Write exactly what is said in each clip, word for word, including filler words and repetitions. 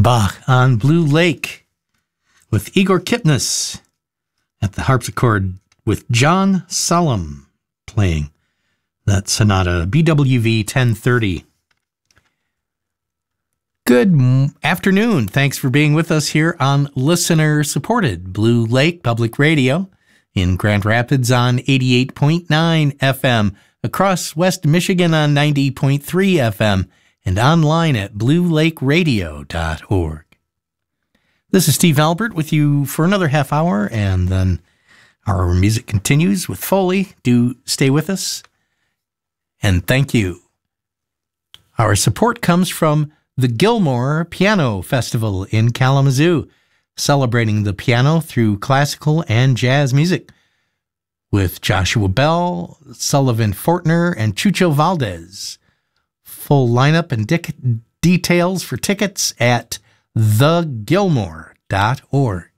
Bach on Blue Lake with Igor Kipnis at the harpsichord with John Sullum playing that sonata, B W V ten thirty. Good afternoon. Thanks for being with us here on listener-supported Blue Lake Public Radio in Grand Rapids on eighty-eight point nine F M, across West Michigan on ninety point three F M, and online at blue lake radio dot org. This is Steve Albert with you for another half hour, and then our music continues with Foley. Do stay with us, and thank you. Our support comes from the Gilmore Piano Festival in Kalamazoo, celebrating the piano through classical and jazz music, with Joshua Bell, Sullivan Fortner, and Chucho Valdez. Full lineup and dic- details for tickets at the gilmore dot org.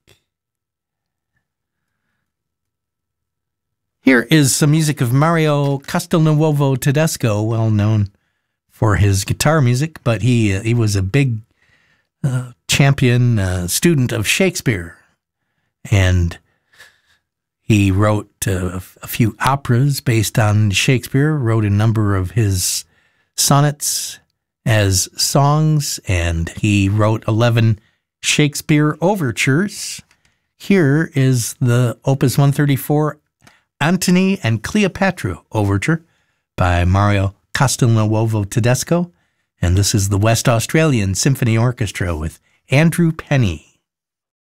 Here is some music of Mario Castelnuovo Tedesco, well known for his guitar music, but he uh, he was a big uh, champion uh, student of Shakespeare, and he wrote uh, a few operas based on Shakespeare, wrote a number of his sonnets as songs, and he wrote eleven Shakespeare overtures. Here is the Opus one thirty-four Antony and Cleopatra Overture by Mario Castelnuovo Tedesco, and this is the West Australian Symphony Orchestra with Andrew Penny.